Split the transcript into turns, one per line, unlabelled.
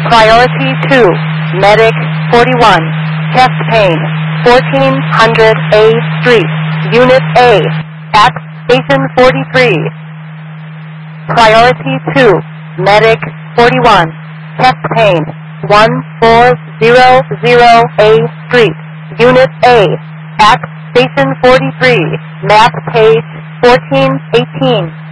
Priority 2, Medic 41, chest pain, 1400 A Street, Unit A, at Station 43. Priority 2, Medic 41, chest pain, 1400 A Street, Unit A, at Station 43, map page 1418.